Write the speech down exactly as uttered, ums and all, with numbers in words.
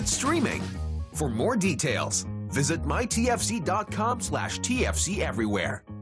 streaming. For more details, visit my T F C dot com slash T F C everywhere.